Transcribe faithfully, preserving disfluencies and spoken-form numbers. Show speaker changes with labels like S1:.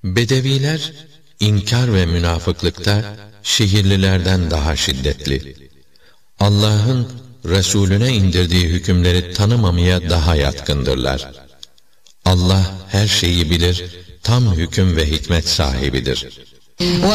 S1: Bedeviler, inkar ve münafıklıkta şehirlilerden daha şiddetli. Allah'ın Resulüne indirdiği hükümleri tanımamaya daha yatkındırlar. Allah her şeyi bilir, tam hüküm ve hikmet sahibidir.